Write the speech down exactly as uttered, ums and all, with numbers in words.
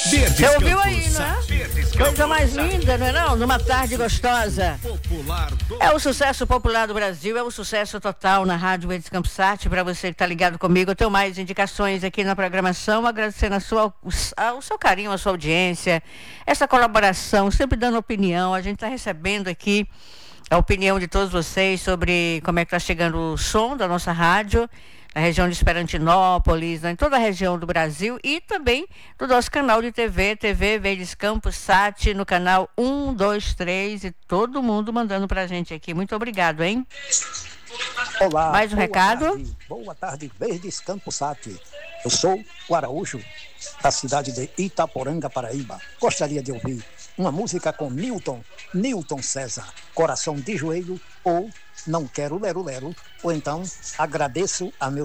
Você ouviu aí, não é? Coisa mais linda, não é não? Numa tarde gostosa. É o sucesso popular do Brasil, é o sucesso total na Rádio Verdes Campos Sat. Para você que está ligado comigo, eu tenho mais indicações aqui na programação, agradecendo a sua, o seu carinho, a sua audiência, essa colaboração, sempre dando opinião. A gente está recebendo aqui a opinião de todos vocês sobre como é que está chegando o som da nossa rádio, na região de Esperantinópolis, né, em toda a região do Brasil, e também do nosso canal de T V, T V Verdes Campos Sat, no canal um, dois, três, e todo mundo mandando pra gente aqui. Muito obrigado, hein? Olá. Mais um boa recado? Tarde, boa tarde, Verdes Campos Sat. Eu sou o Araújo, da cidade de Itaporanga, Paraíba. Gostaria de ouvir uma música com Newton, Newton César, Coração de Joelho, ou Não Quero Lero Lero, ou então Agradeço a meus